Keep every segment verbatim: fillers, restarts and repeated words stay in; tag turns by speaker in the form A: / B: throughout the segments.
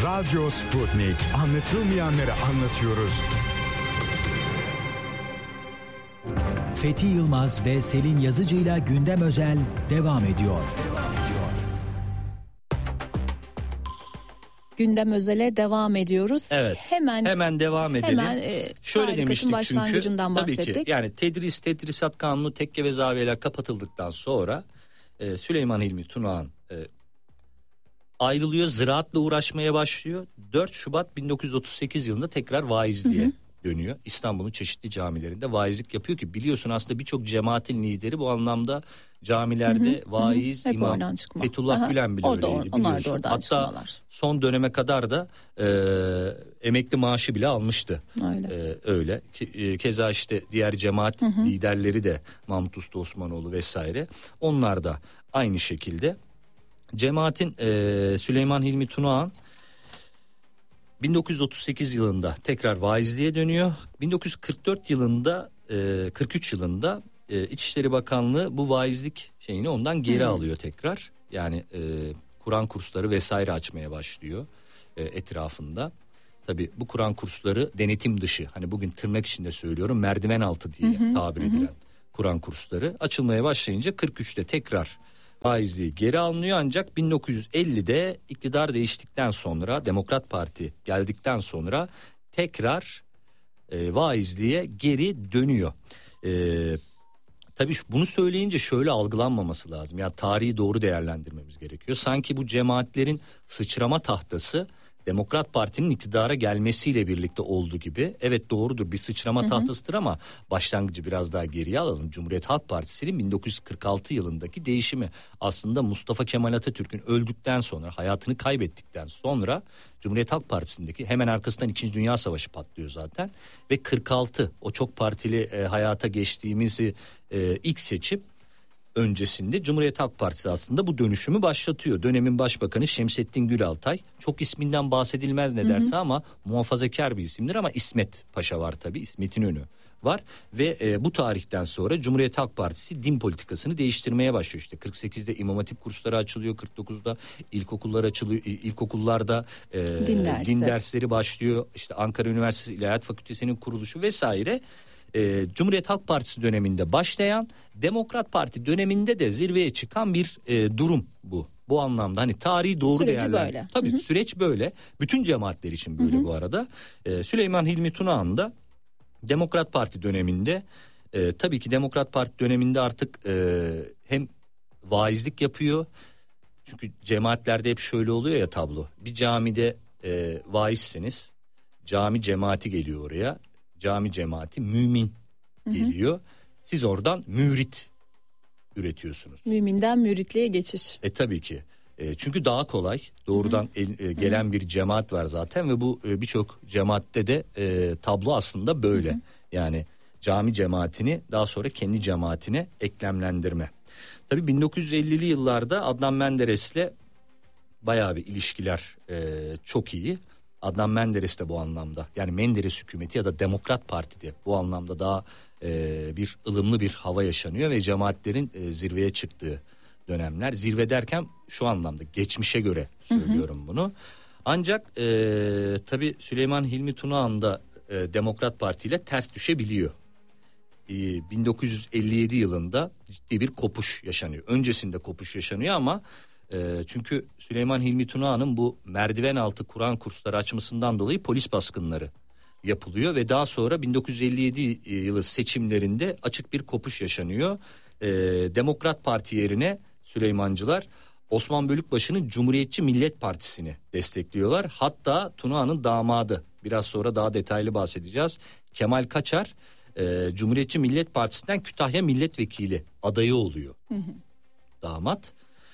A: Radyo Sputnik. Anlatılmayanları anlatıyoruz.
B: Fethi Yılmaz ve Selin Yazıcı'yla Gündem Özel devam ediyor.
C: Gündem Özel'e devam ediyoruz.
D: Evet.
C: Hemen
D: hemen devam edelim.
C: Hemen e,
D: şöyle demiştik çünkü tabii
C: bahsettik.
D: ki yani tedris tedrisat kanunu tekke ve zaviyeler kapatıldıktan sonra e, Süleyman Hilmi Tunağan e, ayrılıyor, ziraatla uğraşmaya başlıyor. dört Şubat bin dokuz yüz otuz sekiz yılında tekrar vaizliğe hı hı. dönüyor. İstanbul'un çeşitli camilerinde vaizlik yapıyor ki biliyorsun aslında birçok cemaatin lideri bu anlamda camilerde hı hı, vaiz, hı. imam, Fethullah Aha, Gülen bile öyleydi biliyorsun. Hatta çıkmalar. Son döneme kadar da e, emekli maaşı bile almıştı. Öyle. E, öyle. Ke, keza işte diğer cemaat hı hı. liderleri de Mahmut Usta Osmanoğlu vesaire. Onlar da aynı şekilde. Cemaatin e, Süleyman Hilmi Tunağan bin dokuz yüz otuz sekiz yılında tekrar vaizliğe dönüyor. bin dokuz yüz kırk dört yılında e, kırk üç yılında e, İçişleri Bakanlığı bu vaizlik şeyini ondan geri hmm. alıyor tekrar. Yani e, Kur'an kursları vesaire açmaya başlıyor e, etrafında. Tabii bu Kur'an kursları denetim dışı, hani bugün tırnak içinde söylüyorum merdiven altı diye hmm. tabir edilen hmm. Kur'an kursları açılmaya başlayınca kırk üçte tekrar vaizliği geri alınıyor, ancak bin dokuz yüz ellide iktidar değiştikten sonra, Demokrat Parti geldikten sonra tekrar e, vaizliğe geri dönüyor. E, tabii bunu söyleyince şöyle algılanmaması lazım. Ya tarihi doğru değerlendirmemiz gerekiyor. Sanki bu cemaatlerin sıçrama tahtası Demokrat Parti'nin iktidara gelmesiyle birlikte olduğu gibi. Evet doğrudur, bir sıçrama hı hı. tahtasıdır ama başlangıcı biraz daha geriye alalım. Cumhuriyet Halk Partisi'nin bin dokuz yüz kırk altı yılındaki değişimi aslında Mustafa Kemal Atatürk'ün öldükten sonra, hayatını kaybettikten sonra Cumhuriyet Halk Partisi'ndeki hemen arkasından İkinci Dünya Savaşı patlıyor zaten. Ve kırk altı o çok partili e, hayata geçtiğimizi e, ilk seçim öncesinde Cumhuriyet Halk Partisi aslında bu dönüşümü başlatıyor. Dönemin başbakanı Şemsettin Gülaltay, çok isminden bahsedilmez ne derse hı hı. ama muhafazakar bir isimdir, ama İsmet Paşa var tabii, İsmet İnönü var ve e, bu tarihten sonra Cumhuriyet Halk Partisi din politikasını değiştirmeye başlıyor. İşte kırk sekizde İmam Hatip kursları açılıyor, kırk dokuzda ilkokullar açılıyor, ilkokullarda e, din, dersi. din dersleri başlıyor. İşte Ankara Üniversitesi İlahiyat Fakültesi'nin kuruluşu vesaire. E, Cumhuriyet Halk Partisi döneminde başlayan, Demokrat Parti döneminde de zirveye çıkan bir e, durum bu. Bu anlamda hani tarihi doğru değerlendirmek. Tabii hı hı. süreç böyle. Bütün cemaatler için böyle hı hı. bu arada. E, Süleyman Hilmi Tunağan da Demokrat Parti döneminde e, tabii ki Demokrat Parti döneminde artık e, hem vaizlik yapıyor. Çünkü cemaatlerde hep şöyle oluyor ya tablo. Bir camide e, vaizsiniz. Cami cemaati geliyor oraya. Cami cemaati mümin geliyor. Hı hı. Siz oradan mürit üretiyorsunuz. Müminden müritliğe geçiş. E tabii ki. E, çünkü daha kolay. Doğrudan el, e, gelen hı hı. bir cemaat var zaten ve bu e, birçok cemaatte de e, tablo aslında böyle. Hı hı. Yani cami cemaatini daha sonra kendi cemaatine eklemlendirme. Tabii bin dokuz yüz ellili yıllarda Adnan Menderes'le bayağı bir ilişkiler e, çok iyi. Adnan Menderes de bu anlamda, yani Menderes hükümeti ya da Demokrat Parti'de bu anlamda daha e, bir ılımlı bir hava yaşanıyor ve cemaatlerin e, zirveye çıktığı dönemler. Zirve derken şu anlamda, geçmişe göre söylüyorum hı hı. bunu. Ancak e, tabii Süleyman Hilmi Tunağan da e, Demokrat Parti ile ters düşebiliyor. E, bin dokuz yüz elli yedi yılında ciddi bir kopuş yaşanıyor. Öncesinde kopuş yaşanıyor ama çünkü Süleyman Hilmi Tunağan'ın bu merdiven altı Kur'an kursları açmasından dolayı polis baskınları yapılıyor ve daha sonra bin dokuz yüz elli yedi yılı seçimlerinde açık bir kopuş yaşanıyor. Ee, Demokrat Parti yerine Süleymancılar Osman Bölükbaşı'nın Cumhuriyetçi Millet Partisi'ni destekliyorlar. Hatta Tunağan'ın damadı, biraz sonra daha detaylı bahsedeceğiz, Kemal Kaçar e, Cumhuriyetçi Millet Partisi'nden Kütahya Milletvekili adayı oluyor. Hı hı. Damat.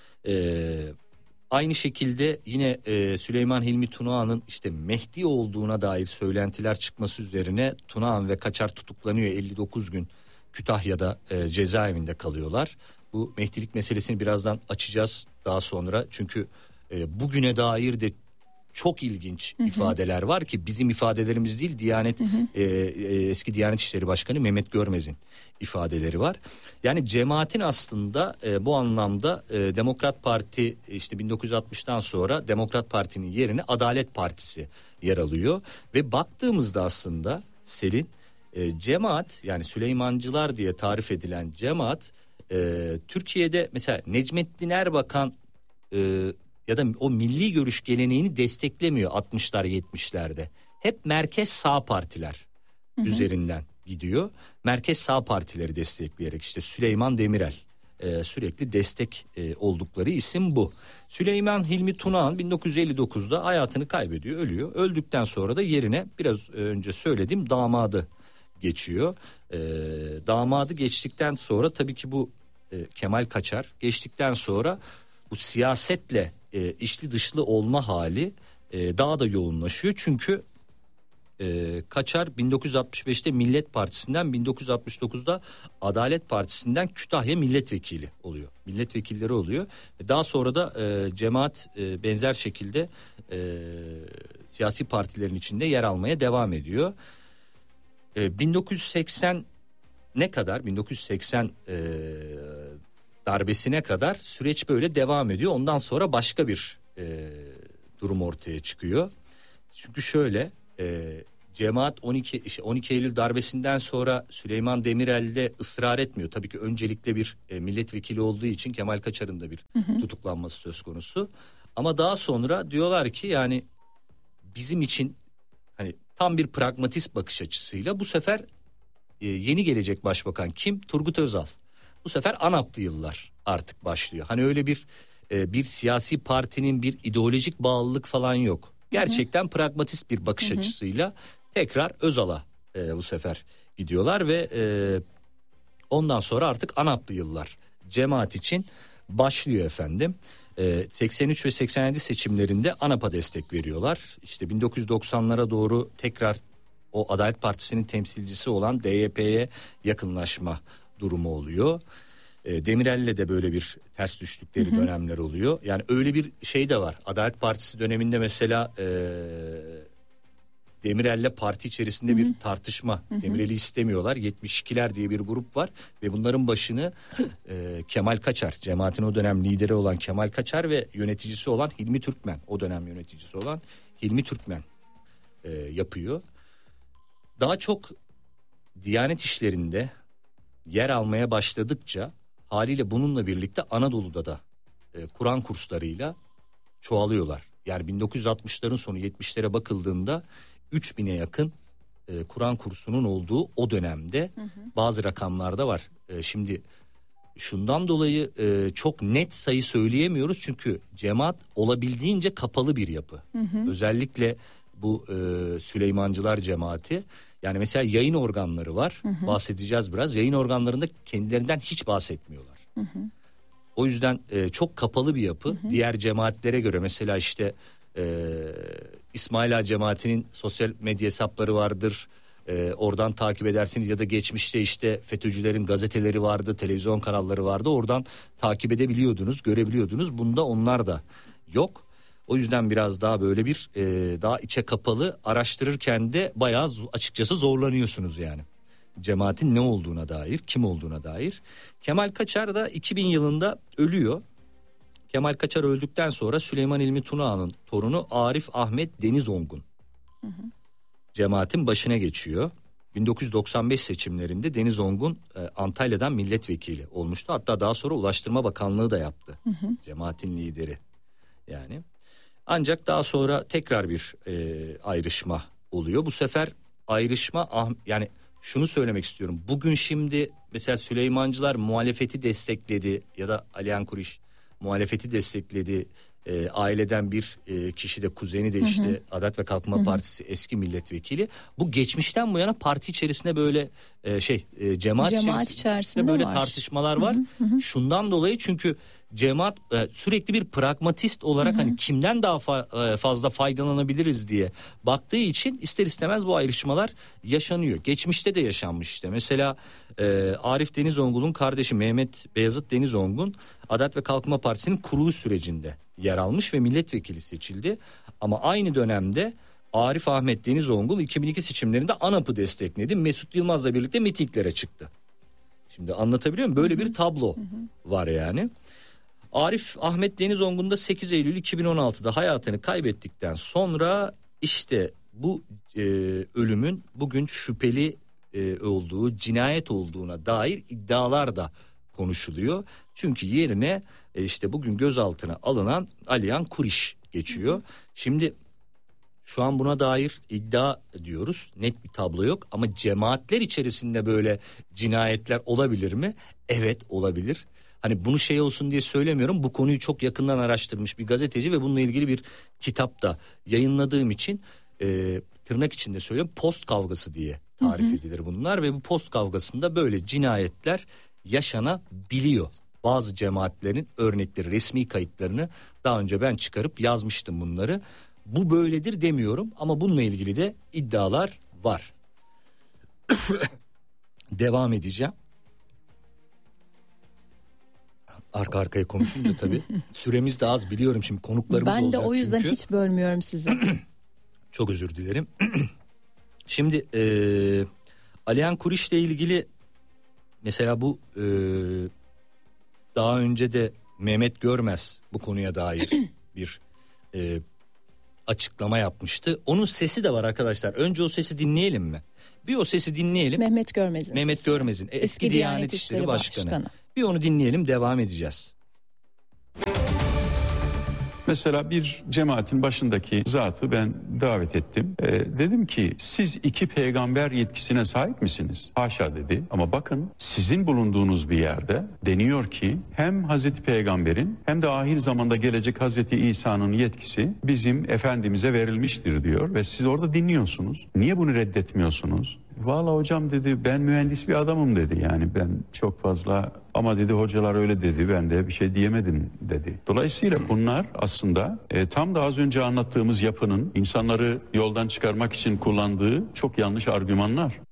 D: Ee, aynı şekilde yine e, Süleyman Hilmi Tunağan'ın işte Mehdi olduğuna dair söylentiler çıkması üzerine Tunağan ve Kaçar tutuklanıyor. elli dokuz gün Kütahya'da e, cezaevinde kalıyorlar. Bu Mehdilik meselesini birazdan açacağız daha sonra. Çünkü e, bugüne dair de çok ilginç hı hı. ifadeler var ki bizim ifadelerimiz değil, Diyanet hı hı. E, e, eski Diyanet İşleri Başkanı Mehmet Görmez'in ifadeleri var. Yani cemaatin aslında e, bu anlamda e, Demokrat Parti işte bin dokuz yüz altmıştan sonra Demokrat Parti'nin yerine Adalet Partisi yer alıyor ve baktığımızda aslında Selin e, cemaat, yani Süleymancılar diye tarif edilen cemaat e, Türkiye'de mesela Necmettin Erbakan e, ya da o milli görüş geleneğini desteklemiyor altmışlar yetmişlerde. Hep merkez sağ partiler hı hı. üzerinden gidiyor. Merkez sağ partileri destekleyerek işte Süleyman Demirel e, sürekli destek e, oldukları isim bu. Süleyman Hilmi Tunağan bin dokuz yüz elli dokuzda hayatını kaybediyor, ölüyor. Öldükten sonra da yerine biraz önce söylediğim damadı geçiyor. E, damadı geçtikten sonra tabii ki bu e, Kemal Kaçar geçtikten sonra bu siyasetle e, içli dışlı olma hali e, daha da yoğunlaşıyor. Çünkü e, Kaçar bin dokuz yüz altmış beşte Millet Partisi'nden, bin dokuz yüz altmış dokuzda Adalet Partisi'nden Kütahya milletvekili oluyor. Milletvekilleri oluyor. Daha sonra da e, cemaat e, benzer şekilde e, siyasi partilerin içinde yer almaya devam ediyor. E, bin dokuz yüz seksen ne kadar bin dokuz yüz seksen e, darbesine kadar süreç böyle devam ediyor. Ondan sonra başka bir e, durum ortaya çıkıyor. Çünkü şöyle e, cemaat on iki on iki Eylül darbesinden sonra Süleyman Demirel'de ısrar etmiyor. Tabii ki öncelikle bir e, milletvekili olduğu için Kemal Kaçar'ın da bir hı hı. tutuklanması söz konusu. Ama daha sonra diyorlar ki yani bizim için hani tam bir pragmatist bakış açısıyla bu sefer e, yeni gelecek başbakan kim? Turgut Özal. Bu sefer ANAP'lı yıllar artık başlıyor. Hani öyle bir e, bir siyasi partinin bir ideolojik bağlılık falan yok. Gerçekten hı hı. pragmatist bir bakış hı hı. açısıyla tekrar Özal'a e, bu sefer gidiyorlar ve e, ondan sonra artık ANAP'lı yıllar cemaat için başlıyor efendim. E, seksen üç ve seksen yedi seçimlerinde ANAP'a destek veriyorlar. İşte bin dokuz yüz doksanlara doğru tekrar o Adalet Partisi'nin temsilcisi olan D Y P'ye yakınlaşma durumu oluyor. E, Demirel'le de böyle bir ters düştükleri hı hı. dönemler oluyor. Yani öyle bir şey de var. Adalet Partisi döneminde mesela e, Demirel'le parti içerisinde hı hı. bir tartışma. Hı hı. Demirel'i istemiyorlar. yetmiş ikiler diye bir grup var ve bunların başını e, Kemal Kaçar, cemaatin o dönem lideri olan Kemal Kaçar ve yöneticisi olan Hilmi Türkmen, o dönem yöneticisi olan Hilmi Türkmen e, yapıyor. Daha çok Diyanet işlerinde yer almaya başladıkça haliyle bununla birlikte Anadolu'da da e, Kur'an kurslarıyla çoğalıyorlar. Yani bin dokuz yüz altmışların sonu yetmişlere bakıldığında üç bine yakın e, Kur'an kursunun olduğu o dönemde hı hı. bazı rakamlarda var. E, şimdi şundan dolayı e, çok net sayı söyleyemiyoruz çünkü cemaat olabildiğince kapalı bir yapı. Hı hı. Özellikle bu e, Süleymancılar cemaati. Yani mesela yayın organları var. Hı hı. Bahsedeceğiz biraz. Yayın organlarında kendilerinden hiç bahsetmiyorlar. Hı hı. O yüzden e, çok kapalı bir yapı. Hı hı. Diğer cemaatlere göre mesela işte e, İsmail Ağa cemaatinin sosyal medya hesapları vardır. E, oradan takip edersiniz ya da geçmişte işte FETÖ'cülerin gazeteleri vardı, televizyon kanalları vardı. Oradan takip edebiliyordunuz, görebiliyordunuz. Bunda onlar da yok. O yüzden biraz daha böyle bir e, daha içe kapalı, araştırırken de bayağı açıkçası zorlanıyorsunuz yani. Cemaatin ne olduğuna dair, kim olduğuna dair. Kemal Kaçar da iki bin yılında ölüyor. Kemal Kaçar öldükten sonra Süleyman Hilmi Tunağan'ın torunu Arif Ahmet Denizongun hı hı. cemaatin başına geçiyor. bin dokuz yüz doksan beş seçimlerinde Denizongun e, Antalya'dan milletvekili olmuştu. Hatta daha sonra Ulaştırma Bakanlığı da yaptı. Hı hı. Cemaatin lideri yani. Ancak daha sonra tekrar bir e, ayrışma oluyor. Bu sefer ayrışma ah, yani şunu söylemek istiyorum. Bugün şimdi mesela Süleymancılar muhalefeti destekledi ya da Alihan Kuriş muhalefeti destekledi. E, aileden bir e, kişi de kuzeni de işte hı hı. Adalet ve Kalkınma hı hı. Partisi eski milletvekili. Bu geçmişten bu yana parti içerisinde böyle e, şey e, cemaat, cemaat içerisinde, içerisinde böyle var. tartışmalar var. Hı hı hı. Şundan dolayı çünkü cemaat e, sürekli bir pragmatist olarak hı hı. hani kimden daha fa- e, fazla faydalanabiliriz diye baktığı için ister istemez bu ayrışmalar yaşanıyor. Geçmişte de yaşanmış işte. Mesela e, Arif Denizongul'un kardeşi Mehmet Beyazıt Denizongun Adalet ve Kalkınma Partisi'nin kuruluş sürecinde yer almış ve milletvekili seçildi. Ama aynı dönemde Arif Ahmet Denizongul iki bin iki seçimlerinde ANAP'ı destekledi. Mesut Yılmaz'la birlikte mitinglere çıktı. Şimdi anlatabiliyor muyum? Böyle bir tablo var yani. Arif Ahmet Denizongun da sekiz Eylül iki bin on altıda hayatını kaybettikten sonra işte bu e, ölümün bugün şüpheli e, olduğu, cinayet olduğuna dair iddialar da konuşuluyor. Çünkü yerine e, işte bugün gözaltına alınan Aliyan Kuriş geçiyor. Şimdi şu an buna dair iddia diyoruz. Net bir tablo yok ama cemaatler içerisinde böyle cinayetler olabilir mi? Evet, olabilir. Hani bunu şey olsun diye söylemiyorum. Bu konuyu çok yakından araştırmış bir gazeteci ve bununla ilgili bir kitap da yayınladığım için e, tırnak içinde söylüyorum, post kavgası diye tarif hı hı. edilir bunlar ve bu post kavgasında böyle cinayetler yaşanabiliyor. Bazı cemaatlerin örnekleri, resmi kayıtlarını daha önce ben çıkarıp yazmıştım bunları. Bu böyledir demiyorum ama bununla ilgili de iddialar var. Devam edeceğim. Arka arkaya konuşunca tabii süremiz de az, biliyorum şimdi konuklarımız
C: ben
D: olacak çünkü.
C: Ben de o yüzden çünkü. Hiç bölmüyorum sizi.
D: Çok özür dilerim. Şimdi e, Aliyan Kuriş'le ilgili mesela bu e, daha önce de Mehmet Görmez bu konuya dair bir e, açıklama yapmıştı. Onun sesi de var arkadaşlar. Önce o sesi dinleyelim mi? Bir o sesi dinleyelim.
C: Mehmet Görmez'in
D: Mehmet
C: sesi.
D: Görmez'in eski, eski Diyanet, Diyanet İşleri, İşleri Başkanı. Başkanı. Bir onu dinleyelim, devam edeceğiz.
E: Mesela bir cemaatin başındaki zatı ben davet ettim. Ee, dedim ki siz iki peygamber yetkisine sahip misiniz? Haşa dedi. Ama bakın sizin bulunduğunuz bir yerde deniyor ki hem Hazreti Peygamber'in hem de ahir zamanda gelecek Hazreti İsa'nın yetkisi bizim Efendimiz'e verilmiştir diyor. Ve siz orada dinliyorsunuz. Niye bunu reddetmiyorsunuz? Valla hocam dedi, ben mühendis bir adamım dedi. Yani ben çok fazla, ama dedi hocalar öyle dedi, ben de bir şey diyemedim dedi. Dolayısıyla bunlar aslında e, tam da az önce anlattığımız yapının insanları yoldan çıkarmak için kullandığı çok yanlış argümanlar.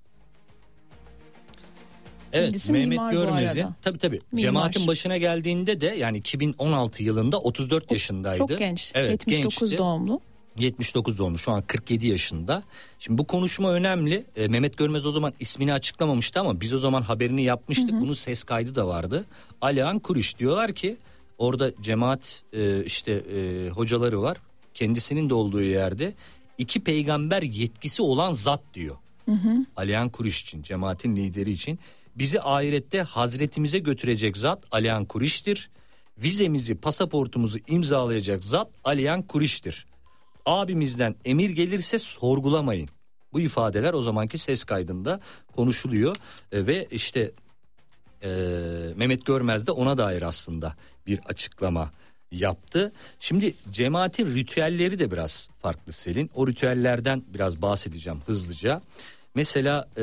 D: Evet,
C: Kendisi
D: Mehmet Görmez'in tabii tabii mimar. Cemaatin başına geldiğinde de yani iki bin on altı yılında otuz dört yaşındaydı.
C: Çok genç. Evet, yetmiş dokuz gençti. Doğumlu.
D: yetmiş dokuz doğumlu, şu an kırk yedi yaşında. Şimdi bu konuşma önemli. E, Mehmet Görmez o zaman ismini açıklamamıştı ama biz o zaman haberini yapmıştık. Hı hı. Bunun ses kaydı da vardı. Aliyan Kuriş diyorlar ki orada cemaat e, işte e, hocaları var. Kendisinin de olduğu yerde iki peygamber yetkisi olan zat diyor. Hı hı. Aliyan Kuriş için, cemaatin lideri için. Bizi ahirette Hazretimize götürecek zat Aliyan Kuriş'tir. Vizemizi, pasaportumuzu imzalayacak zat Aliyan Kuriş'tir. Abimizden emir gelirse sorgulamayın. Bu ifadeler o zamanki ses kaydında konuşuluyor e, ve işte e, Mehmet Görmez de ona dair aslında bir açıklama yaptı. Şimdi cemaatin ritüelleri de biraz farklı Selin. O ritüellerden biraz bahsedeceğim hızlıca. Mesela e,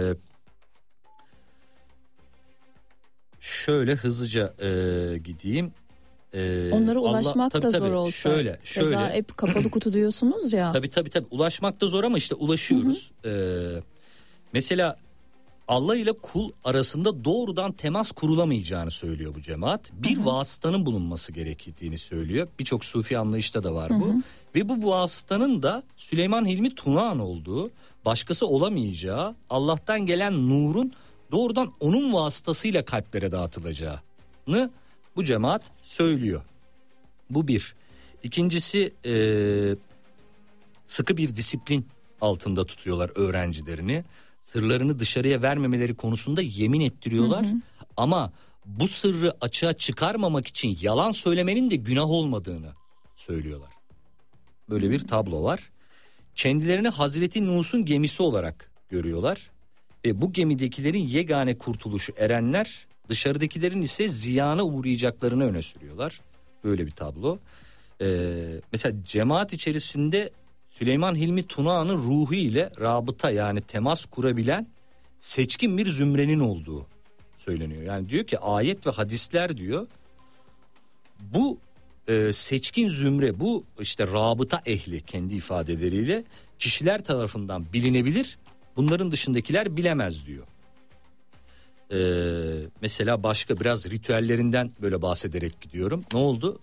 D: şöyle hızlıca e, gideyim. Ee,
C: Onlara ulaşmak Allah, tabii, da zor tabii, olsa.
D: Şöyle, şöyle.
C: Keza hep kapalı kutu diyorsunuz ya.
D: Tabii tabii tabii. Ulaşmak da zor ama işte ulaşıyoruz. Ee, mesela Allah ile kul arasında doğrudan temas kurulamayacağını söylüyor bu cemaat. Bir Hı-hı. vasıtanın bulunması gerektiğini söylüyor. Birçok sufi anlayışta da var bu. Hı-hı. Ve bu vasıtanın da Süleyman Hilmi Tunağan olduğu, başkası olamayacağı, Allah'tan gelen nurun doğrudan onun vasıtasıyla kalplere dağıtılacağını bu cemaat söylüyor. Bu bir. İkincisi e, sıkı bir disiplin altında tutuyorlar öğrencilerini. Sırlarını dışarıya vermemeleri konusunda yemin ettiriyorlar. Hı hı. Ama bu sırrı açığa çıkarmamak için yalan söylemenin de günah olmadığını söylüyorlar. Böyle bir tablo var. Kendilerini Hazreti Nuh'un gemisi olarak görüyorlar. Ve bu gemidekilerin yegane kurtuluşu erenler, dışarıdakilerin ise ziyana uğrayacaklarını öne sürüyorlar. Böyle bir tablo. Ee, mesela cemaat içerisinde Süleyman Hilmi Tunağan'ın ruhu ile rabıta, yani temas kurabilen seçkin bir zümrenin olduğu söyleniyor. Yani diyor ki ayet ve hadisler diyor Bu e, seçkin zümre, bu işte rabıta ehli kendi ifadeleriyle kişiler tarafından bilinebilir. Bunların dışındakiler bilemez diyor. Ee, mesela başka biraz ritüellerinden böyle bahsederek gidiyorum. Ne oldu?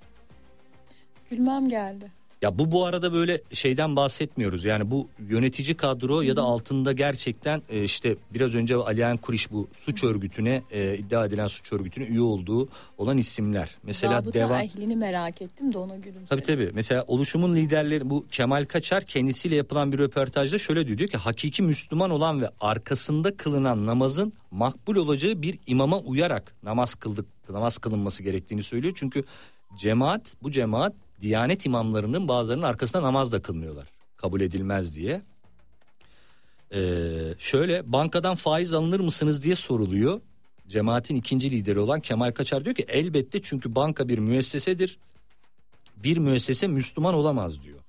C: Gülmem geldi.
D: Ya bu bu arada böyle şeyden bahsetmiyoruz. Yani bu yönetici kadro ya da altında gerçekten e, işte biraz önce Aliyan Kuriş bu suç örgütüne e, iddia edilen suç örgütüne üye olduğu olan isimler. Mesela
C: Rabıta
D: devam.
C: ehlini merak ettim de ona gülümsedim.
D: Tabii tabii. Mesela oluşumun liderleri bu Kemal Kaçar kendisiyle yapılan bir röportajda şöyle diyor, diyor ki hakiki Müslüman olan ve arkasında kılınan namazın makbul olacağı bir imama uyarak namaz kıldık namaz kılınması gerektiğini söylüyor. Çünkü cemaat bu cemaat Diyanet imamlarının bazılarının arkasında namaz da kılmıyorlar. Kabul edilmez diye. Ee, şöyle bankadan faiz alınır mısınız diye soruluyor. Cemaatin ikinci lideri olan Kemal Kaçar diyor ki elbette, çünkü banka bir müessesedir. Bir müessese Müslüman olamaz diyor.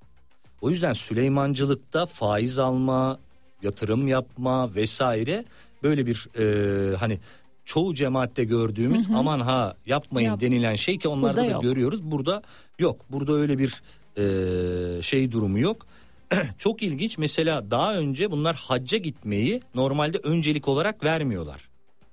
D: O yüzden Süleymancılıkta faiz alma, yatırım yapma vesaire böyle bir e, hani çoğu cemaatte gördüğümüz hı hı. aman ha yapmayın Yap. denilen şey ki onlarda burada da yok. Görüyoruz. Burada yok. Burada öyle bir e, şey durumu yok. Çok ilginç, mesela daha önce bunlar hacca gitmeyi normalde öncelik olarak vermiyorlar.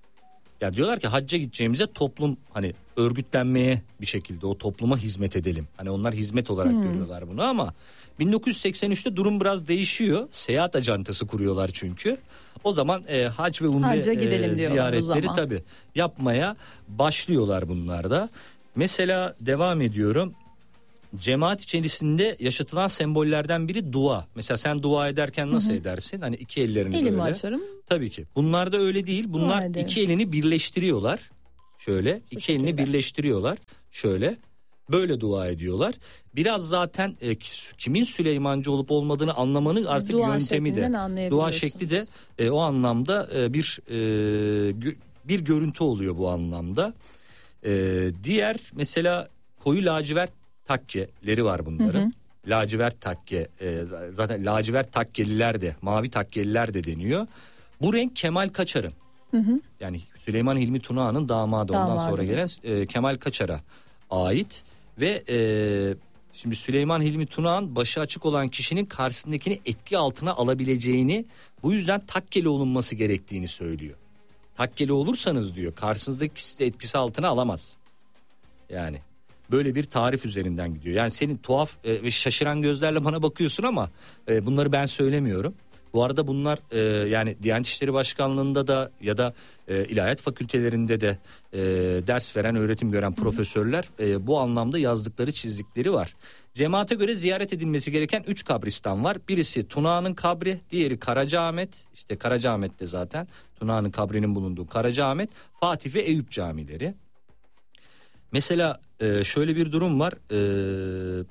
D: Ya diyorlar ki hacca gideceğimize toplum hani örgütlenmeye bir şekilde o topluma hizmet edelim. Hani onlar hizmet olarak hmm. görüyorlar bunu ama bin dokuz yüz seksen üçte durum biraz değişiyor. Seyahat acentası kuruyorlar çünkü. O zaman e, hac ve umre e, ziyaretleri tabii yapmaya başlıyorlar bunlar da. Mesela devam ediyorum. Cemaat içerisinde yaşatılan sembollerden biri dua. Mesela sen dua ederken nasıl hı hı. edersin? Hani iki ellerini
C: Elimi
D: böyle.
C: açarım.
D: Tabii ki. Bunlar da öyle değil. Bunlar iki elini birleştiriyorlar. Şöyle Bu iki şekilde. elini birleştiriyorlar. Şöyle böyle dua ediyorlar. Biraz zaten e, kimin Süleymancı olup olmadığını anlamanın artık dua yöntemi de. Dua şekli de e, o anlamda e, bir e, gö, bir görüntü oluyor bu anlamda. E, diğer mesela koyu lacivert takkeleri var bunların. Hı hı. Lacivert takke e, zaten lacivert takkeliler de mavi takkeliler de deniyor. Bu renk Kemal Kaçar'ın. Hı hı. Yani Süleyman Hilmi Tunağan'ın damadı, damadı. Ondan sonra gelen e, Kemal Kaçar'a ait ve e, şimdi Süleyman Hilmi Tunağan başı açık olan kişinin karşısındakini etki altına alabileceğini, bu yüzden takkeli olunması gerektiğini söylüyor. Takkeli olursanız diyor karşınızdaki kişi de etkisi altına alamaz. Yani böyle bir tarif üzerinden gidiyor. Yani senin tuhaf e, ve şaşıran gözlerle bana bakıyorsun ama e, bunları ben söylemiyorum. Bu arada bunlar e, yani Diyanet İşleri Başkanlığı'nda da ya da e, ilahiyat fakültelerinde de e, ders veren, öğretim gören profesörler e, bu anlamda yazdıkları, çizdikleri var. Cemaate göre ziyaret edilmesi gereken üç kabristan var. Birisi Tunağan'ın kabri, diğeri Karacaahmet. İşte Karacaahmet'te zaten Tunağan'ın kabrinin bulunduğu Karacaahmet, Fatih ve Eyüp camileri. Mesela e, şöyle bir durum var. E,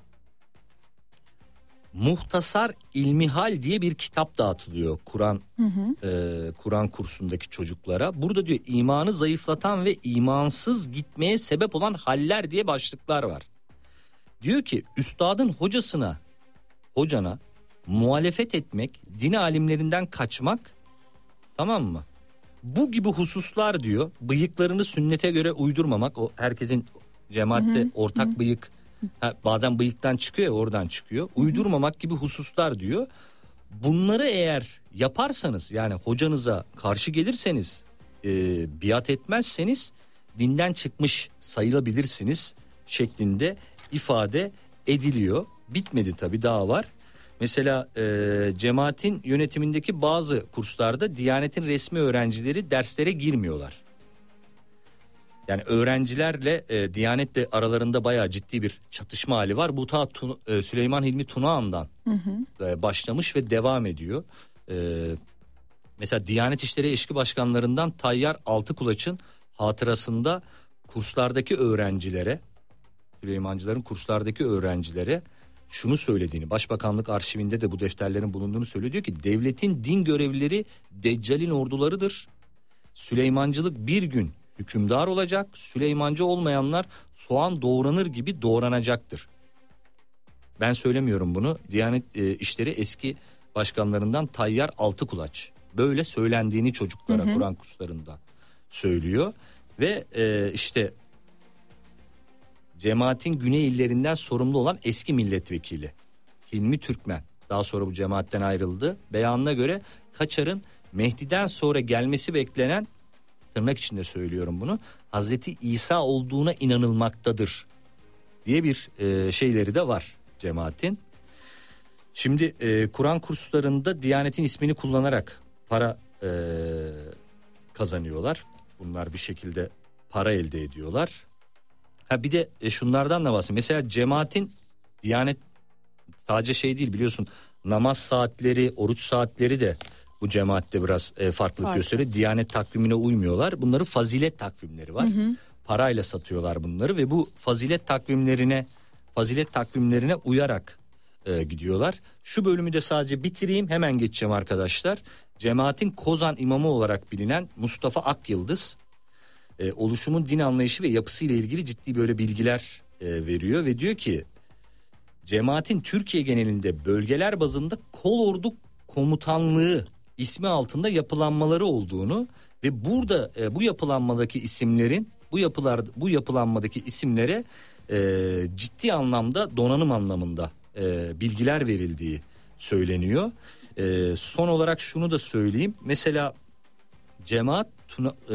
D: Muhtasar İlmihal diye bir kitap dağıtılıyor Kur'an hı hı. e, Kur'an kursundaki çocuklara. Burada diyor imanı zayıflatan ve imansız gitmeye sebep olan haller diye başlıklar var. Diyor ki üstadın hocasına, hocana muhalefet etmek, din alimlerinden kaçmak, tamam mı? Bu gibi hususlar diyor, bıyıklarını sünnete göre uydurmamak, o herkesin cemaatte hı hı. ortak hı. bıyık, ha, bazen bıyıktan çıkıyor ya, oradan çıkıyor. Uydurmamak gibi hususlar diyor. Bunları eğer yaparsanız, yani hocanıza karşı gelirseniz, e, biat etmezseniz dinden çıkmış sayılabilirsiniz şeklinde ifade ediliyor. Bitmedi tabii, daha var. Mesela e, cemaatin yönetimindeki bazı kurslarda Diyanet'in resmi öğrencileri derslere girmiyorlar. Yani öğrencilerle e, Diyanet'le aralarında bayağı ciddi bir çatışma hali var. Bu ta Tun, e, Süleyman Hilmi Tunağan'dan hı hı. E, başlamış ve devam ediyor. E, mesela Diyanet İşleri Eşki Başkanlarından Tayyar Altıkulaç'ın hatırasında kurslardaki öğrencilere, Süleymancıların kurslardaki öğrencilere şunu söylediğini, Başbakanlık arşivinde de bu defterlerin bulunduğunu söylüyor. Diyor ki devletin din görevlileri Deccal'in ordularıdır. Süleymancılık bir gün hükümdar olacak. Süleymancı olmayanlar soğan doğranır gibi doğranacaktır. Ben söylemiyorum bunu. Diyanet e, İşleri eski başkanlarından Tayyar Altıkulaç böyle söylendiğini çocuklara hı hı. Kur'an kurslarında söylüyor. Ve e, işte cemaatin güney illerinden sorumlu olan eski milletvekili Hilmi Türkmen. Daha sonra bu cemaatten ayrıldı. Beyanına göre Kaçar'ın Mehdi'den sonra gelmesi beklenen, tırnak içinde söylüyorum bunu, Hazreti İsa olduğuna inanılmaktadır diye bir e, şeyleri de var cemaatin. Şimdi e, Kur'an kurslarında Diyanet'in ismini kullanarak para e, kazanıyorlar. Bunlar bir şekilde para elde ediyorlar. Ha bir de e, şunlardan da bahsedeyim. Mesela cemaatin, Diyanet sadece şey değil biliyorsun, namaz saatleri, oruç saatleri de bu cemaatte biraz e, farklılık Farklı. gösteriyor. Diyanet takvimine uymuyorlar. Bunların fazilet takvimleri var. Hı hı. Parayla satıyorlar bunları ve bu fazilet takvimlerine fazilet takvimlerine uyarak e, gidiyorlar. Şu bölümü de sadece bitireyim, hemen geçeceğim arkadaşlar. Cemaatin Kozan imamı olarak bilinen Mustafa Akyıldız e, oluşumun din anlayışı ve yapısıyla ilgili ciddi böyle bilgiler e, veriyor ve diyor ki cemaatin Türkiye genelinde bölgeler bazında Kolordu Komutanlığı ismi altında yapılanmaları olduğunu ve burada e, bu yapılanmadaki isimlerin bu yapılar bu yapılanmadaki isimlere e, ciddi anlamda donanım anlamında e, bilgiler verildiği söyleniyor. E, son olarak şunu da söyleyeyim. Mesela cemaat Tuna, e,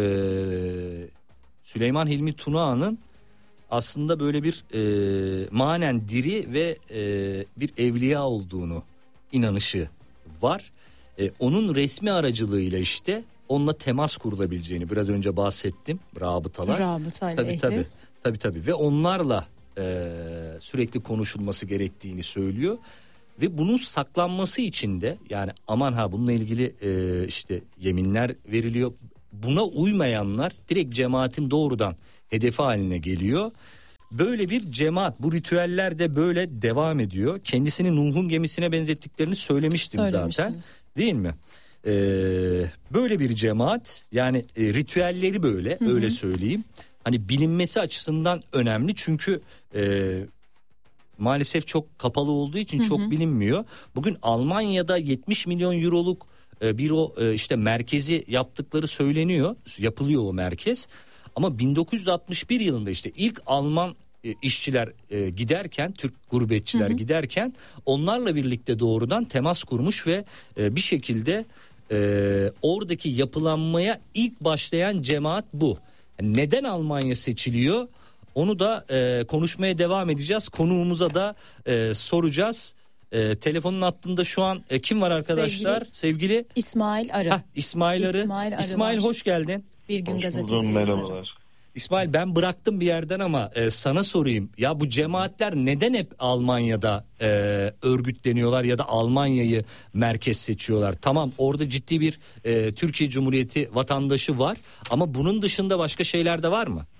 D: Süleyman Hilmi Tunağan'ın aslında böyle bir e, manen diri ve e, bir evliya olduğunu inanışı var. E, onun resmi aracılığıyla işte onunla temas kurulabileceğini biraz önce bahsettim. Rabıtalar.
C: Rabıtayla
D: tabii,
C: ehli.
D: tabii, tabii tabii ve onlarla e, sürekli konuşulması gerektiğini söylüyor. Ve bunun saklanması için de yani aman ha bununla ilgili e, işte yeminler veriliyor. Buna uymayanlar direkt cemaatin doğrudan hedefi haline geliyor. Böyle bir cemaat, bu ritüeller de böyle devam ediyor. Kendisini Nuh'un gemisine benzettiklerini söylemiştim zaten, değil mi? Ee, böyle bir cemaat, yani e, ritüelleri böyle, hı hı. öyle söyleyeyim. Hani bilinmesi açısından önemli çünkü e, maalesef çok kapalı olduğu için hı hı. çok bilinmiyor. Bugün Almanya'da yetmiş milyon euroluk e, bir o e, işte merkezi yaptıkları söyleniyor, yapılıyor o merkez. Ama bin dokuz yüz altmış bir yılında işte ilk Alman e, işçiler e, giderken, Türk gurbetçiler hı hı. giderken onlarla birlikte doğrudan temas kurmuş ve e, bir şekilde e, oradaki yapılanmaya ilk başlayan cemaat bu. Yani neden Almanya seçiliyor? Onu da e, konuşmaya devam edeceğiz. Konuğumuza da e, soracağız. E, telefonun hattında şu an e, kim var arkadaşlar? Sevgili, Sevgili
C: İsmail Arı.
D: Heh, İsmail Arı.
C: İsmail, Arı
D: İsmail hoş geldin.
C: Bir Gün Gazetesi.
F: Merhabalar.
D: İsmail, ben bıraktım bir yerden ama e, sana sorayım. Ya bu cemaatler neden hep Almanya'da e, örgütleniyorlar ya da Almanya'yı merkez seçiyorlar? Tamam, orada ciddi bir e, Türkiye Cumhuriyeti vatandaşı var ama bunun dışında başka şeyler de var mı?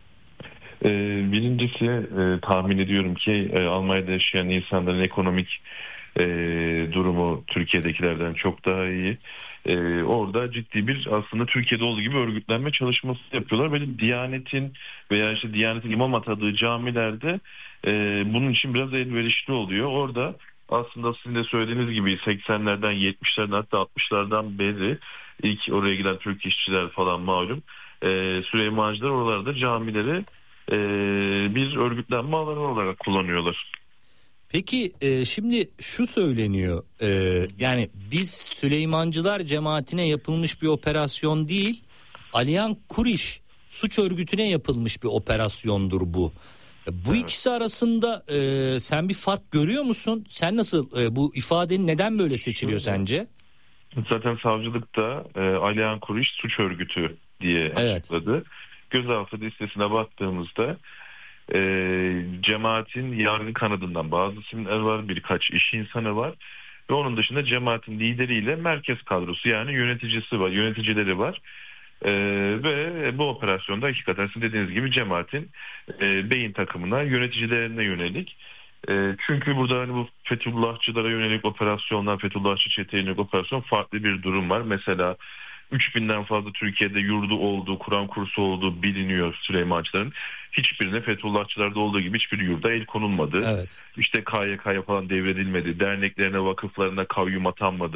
F: Ee, birincisi e, tahmin ediyorum ki e, Almanya'da yaşayan insanların ekonomik e, durumu Türkiye'dekilerden çok daha iyi. E, orada ciddi bir aslında Türkiye'de olduğu gibi örgütlenme çalışması yapıyorlar. Böyle Diyanet'in veya işte Diyanet'in imam atadığı camilerde e, bunun için biraz elverişli oluyor. Orada aslında sizin de söylediğiniz gibi seksenlerden yetmişlerden hatta altmışlardan beri ilk oraya giden Türk işçiler falan malum e, Süleymancılar oralarda camileri e, bir örgütlenme alanı olarak kullanıyorlar.
D: Peki e, şimdi şu söyleniyor e, yani biz Süleymancılar cemaatine yapılmış bir operasyon değil, Aliyan Kuriş suç örgütüne yapılmış bir operasyondur bu. Bu evet. ikisi arasında e, sen bir fark görüyor musun? Sen nasıl e, bu ifadenin neden böyle seçiliyor sence?
F: Zaten savcılıkta e, Aliyan Kuriş suç örgütü diye açıkladı. Evet. Gözaltı listesine baktığımızda e, cemaatin yargı kanadından bazı isimler var, birkaç iş insanı var ve onun dışında cemaatin lideriyle merkez kadrosu yani yöneticisi var, yöneticileri var. Ee, ve bu operasyonda hakikaten sizin dediğiniz gibi cemaatin e, beyin takımına, yöneticilerine yönelik. E, çünkü burada hani bu Fethullahçılara yönelik operasyonlar, Fethullahçı çeteye yönelik operasyon farklı bir durum var. Mesela üç binden fazla Türkiye'de yurdu olduğu, Kur'an kursu olduğu biliniyor Süleymancıların. Hiçbirine Fethullahçılarda olduğu gibi hiçbir yurda el konulmadı. Evet. İşte K Y K'ya falan devredilmedi. Derneklerine, vakıflarına kayyum atanmadı.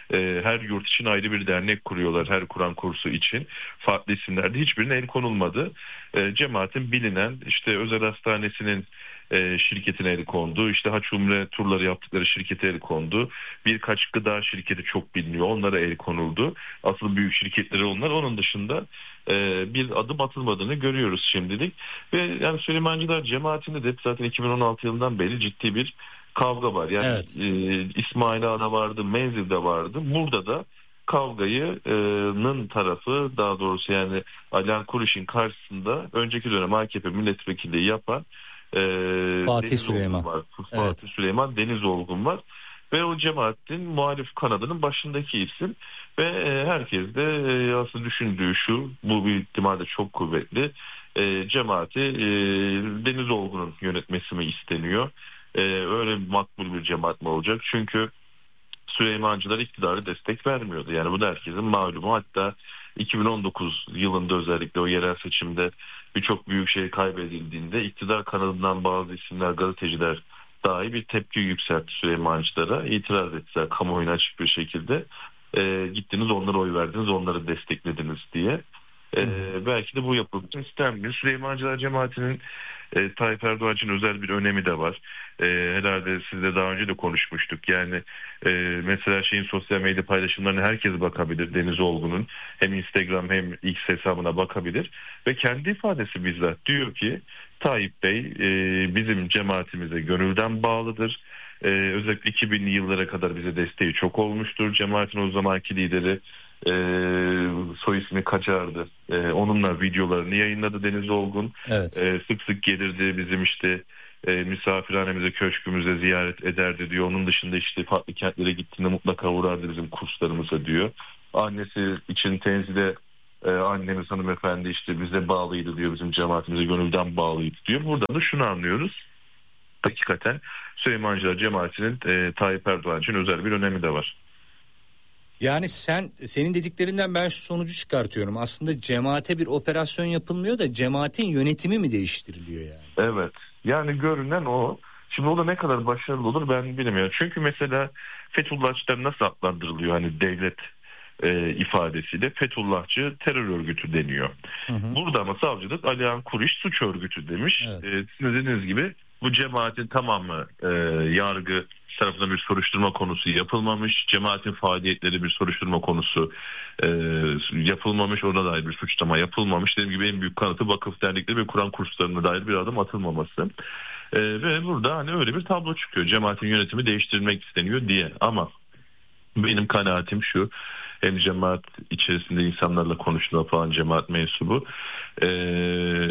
F: e, her yurt için ayrı bir dernek kuruyorlar, her Kur'an kursu için farklı isimlerde, hiçbirine el konulmadı. E, cemaatin bilinen işte özel hastanesinin e, şirketine el kondu, işte haç umre turları yaptıkları şirkete el kondu, birkaç gıda şirketi çok biliniyor, onlara el konuldu. Asıl büyük şirketleri onlar. Onun dışında e, bir adım atılmadığını görüyoruz şimdilik. Ve yani Süleymancılar cemaatinde de zaten iki bin on altı yılından beri ciddi bir kavga var. Yani evet. e, İsmail Ağa'da vardı, Menzil'de vardı. Burada da kavgayı'nın tarafı, daha doğrusu yani Alihan Kuriş'in karşısında önceki dönem A K P milletvekilliği yapan e,
D: Fatih
F: Deniz
D: Süleyman
F: var.
D: evet.
F: Fatih Süleyman Deniz Olgun var. Ve o cemaatin muhalif kanadının başındaki isim ve e, herkes de e, aslında düşündüğü şu, bu bir ihtimalle çok kuvvetli, e, cemaati e, Deniz Olgun'un yönetmesi mi isteniyor? E, öyle makbul bir cemaat mi olacak? Çünkü Süleymancılar iktidarı destek vermiyordu. Yani bu da herkesin malumu. Hatta iki bin on dokuz yılında özellikle o yerel seçimde birçok büyük şey kaybedildiğinde iktidar kanadından bazı isimler, gazeteciler dahi bir tepki yükseltti Süleymancılara. İtiraz ettiler kamuoyuna açık bir şekilde. E, gittiniz onlara oy verdiniz, onları desteklediniz diye. E, belki de bu yapılmasını istenmiyor. Süleymancılar cemaatinin e, Tayyip Erdoğan için özel bir önemi de var. E, herhalde sizle daha önce de konuşmuştuk. Yani e, mesela şeyin sosyal medya paylaşımlarına herkes bakabilir. Deniz Olgun'un hem Instagram hem X hesabına bakabilir. Ve kendi ifadesi bizzat diyor ki Tayyip Bey e, bizim cemaatimize gönülden bağlıdır. Ee, özellikle iki binli yıllara kadar bize desteği çok olmuştur. Cemaatin o zamanki lideri e, soy ismi Kaçar'dı. E, onunla videolarını yayınladı Deniz Olgun.
D: Evet.
F: E, sık sık gelirdi bizim işte e, misafirhanemize, köşkümüze ziyaret ederdi diyor. Onun dışında işte farklı kentlere gittiğinde mutlaka uğrardı bizim kurslarımıza diyor. Annesi için tenzide e, annemiz hanımefendi işte bize bağlıydı diyor, bizim cemaatimize gönülden bağlıydı diyor. Buradan da şunu anlıyoruz. Hakikaten Süleymancılar cemaatinin e, Tayyip Erdoğan için özel bir önemi de var.
D: Yani sen senin dediklerinden ben şu sonucu çıkartıyorum. Aslında cemaate bir operasyon yapılmıyor da cemaatin yönetimi mi değiştiriliyor yani?
F: Evet. Yani görünen o. Şimdi o da ne kadar başarılı olur ben bilmiyorum. Çünkü mesela Fethullahçılar nasıl adlandırılıyor hani devlet e, ifadesiyle? Fethullahçı terör örgütü deniyor. Hı hı. Burada ama savcılık Alihan Kuriş suç örgütü demiş. Evet. E, sizin dediğiniz gibi bu cemaatin tamamı e, yargı tarafından bir soruşturma konusu yapılmamış. Cemaatin faaliyetleri bir soruşturma konusu e, yapılmamış. Ona dair bir suçlama yapılmamış. Dediğim gibi en büyük kanıtı vakıf dernekleri ve Kur'an kurslarına dair bir adım atılmaması. E, ve burada hani öyle bir tablo çıkıyor. Cemaatin yönetimi değiştirilmek isteniyor diye. Ama benim kanaatim şu. Hem cemaat içerisinde insanlarla konuştuğu falan cemaat mensubu. Eee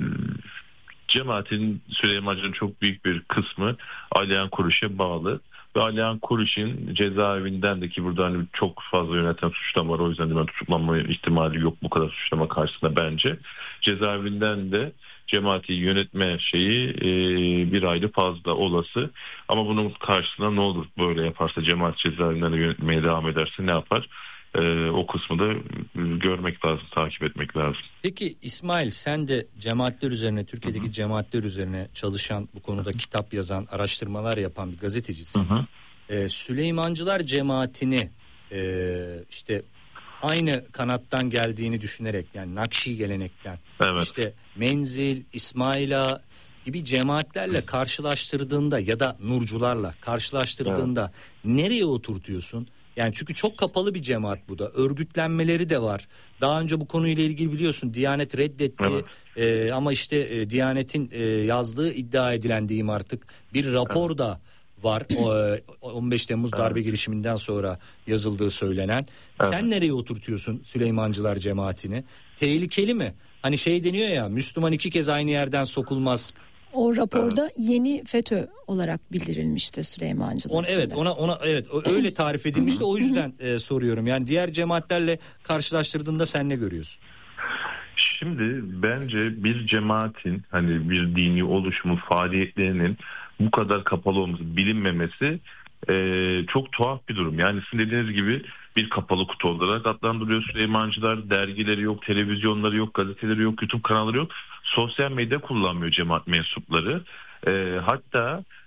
F: Cemaatin Süleymancı'nın çok büyük bir kısmı Alihan Kuriş'e bağlı ve Alihan Kuriş'in cezaevinden de ki burada hani çok fazla yöneten suçlama var, o yüzden de ben tutuklanma ihtimali yok bu kadar suçlama karşısında bence. Cezaevinden de cemaati yönetme şeyi e, bir ayda fazla olası ama bunun karşısında ne olur böyle yaparsa, cemaat cezaevinden de yönetmeye devam ederse ne yapar? Ee, o kısmı da görmek lazım, takip etmek lazım.
D: Peki İsmail, sen de cemaatler üzerine, Türkiye'deki hı hı. cemaatler üzerine çalışan, bu konuda kitap yazan, araştırmalar yapan bir gazetecisin. Hı hı. Ee, Süleymancılar cemaatini e, işte aynı kanattan geldiğini düşünerek, yani Nakşi gelenekten, evet. işte Menzil, İsmail Ağa gibi cemaatlerle hı. karşılaştırdığında ya da Nurcularla karşılaştırdığında evet. nereye oturtuyorsun? Yani çünkü çok kapalı bir cemaat bu da. Örgütlenmeleri de var. Daha önce bu konuyla ilgili biliyorsun Diyanet reddetti. Evet. Ee, ama işte e, Diyanet'in e, yazdığı iddia edilen diyeyim artık bir rapor evet. da var. O, on beş Temmuz evet. darbe girişiminden sonra yazıldığı söylenen. Evet. Sen nereye oturtuyorsun Süleymancılar cemaatini? Tehlikeli mi? Hani şey deniyor ya, Müslüman iki kez aynı yerden sokulmaz.
C: O raporda evet. yeni FETÖ olarak bildirilmişti Süleymancılar.
D: On, evet, ona ona evet öyle tarif edilmişti. O yüzden e, soruyorum. Yani diğer cemaatlerle karşılaştırdığında sen ne görüyorsun?
F: Şimdi bence bir cemaatin, hani bir dini oluşumun faaliyetlerinin bu kadar kapalı olması, bilinmemesi e, çok tuhaf bir durum. Yani sizin dediğiniz gibi bir kapalı kutu olarak adlandırılıyor Süleymancılar. Dergileri yok, televizyonları yok, gazeteleri yok, YouTube kanalları yok. Sosyal medya kullanmıyor cemaat mensupları. E, hatta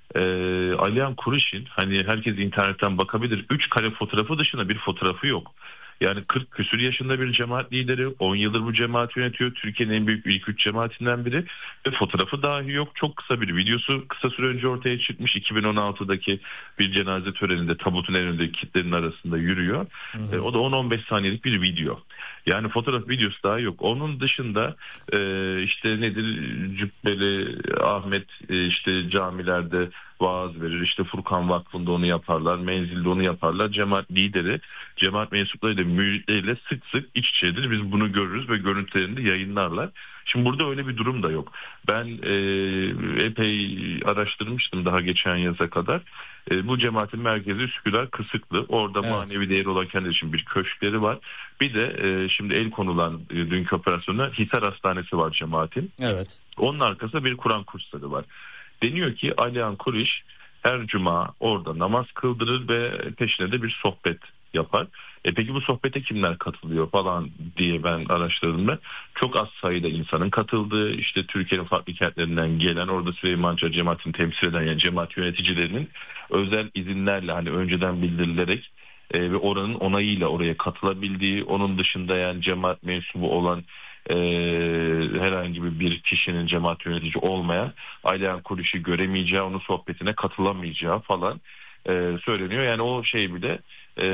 F: e, Aliyan Kuriş'in, hani herkes internetten bakabilir, üç kare fotoğrafı dışında bir fotoğrafı yok. Yani kırk küsur yaşında bir cemaat lideri, on yıldır bu cemaati yönetiyor. Türkiye'nin en büyük ilk üç cemaatinden biri ve fotoğrafı dahi yok. Çok kısa bir videosu kısa süre önce ortaya çıkmış. iki bin on altıdaki bir cenaze töreninde tabutun en önündeki kitlerin arasında yürüyor. E, o da on on beş saniyelik bir video. Yani fotoğraf videosu daha yok. Onun dışında e, işte nedir, Cübbeli Ahmet e, işte camilerde vaaz verir. İşte Furkan Vakfı'nda onu yaparlar. Menzil'de onu yaparlar. Cemaat lideri, cemaat mensuplarıyla, müritleriyle sık sık iç içedir. Biz bunu görürüz ve görüntülerini de yayınlarlar. Şimdi burada öyle bir durum da yok. Ben e, epey araştırmıştım daha geçen yaza kadar. E, bu cemaatin merkezi Üsküdar Kısıklı. Orada evet. manevi değeri olan kendileri için bir köşkleri var. Bir de e, şimdi el konulan e, dünkü operasyonda Hisar Hastanesi var cemaatin.
D: Evet.
F: Onun arkasında bir Kur'an kursları var. Deniyor ki Aliyan Kuriş her cuma orada namaz kıldırır ve peşine de bir sohbet yapar. E peki bu sohbete kimler katılıyor falan diye ben araştırdım ben. Çok az sayıda insanın katıldığı, işte Türkiye'nin farklı kentlerinden gelen, orada Süleymanca cemaatini temsil eden yani cemaat yöneticilerinin özel izinlerle, hani önceden bildirilerek e, ve oranın onayıyla oraya katılabildiği, onun dışında yani cemaat mensubu olan e, herhangi bir kişinin cemaat yönetici olmayan Aliyan Kuriş'i göremeyeceği, onun sohbetine katılamayacağı falan e, söyleniyor. Yani o şey bile e,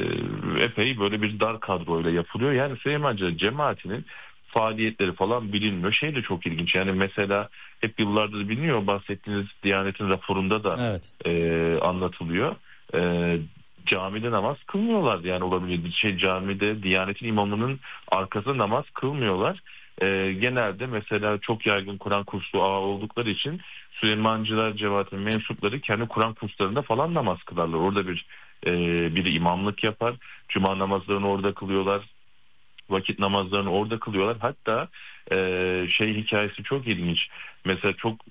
F: epey böyle bir dar kadroyla yapılıyor. Yani Süleymanca cemaatinin faaliyetleri falan bilinmiyor. Şey de çok ilginç, yani mesela hep yıllardır biliniyor, bahsettiğiniz Diyanet'in raporunda da evet. e, anlatılıyor. E, camide namaz kılmıyorlar, yani olabilir bir şey, camide Diyanet'in imamının arkasında namaz kılmıyorlar. E, genelde mesela çok yaygın Kur'an kurslu ağa oldukları için Süleymancılar cemaatinin mensupları kendi Kur'an kurslarında falan namaz kılarlar. Orada bir e, biri imamlık yapar, cuma namazlarını orada kılıyorlar, vakit namazlarını orada kılıyorlar. Hatta e, şey hikayesi çok ilginç. Mesela çok